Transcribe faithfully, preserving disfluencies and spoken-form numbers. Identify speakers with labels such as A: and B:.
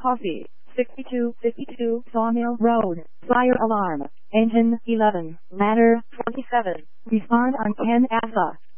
A: Coffee, sixty-two fifty-two Sawmill Road, fire alarm, engine eleven, ladder forty-seven, respond on ten A S A.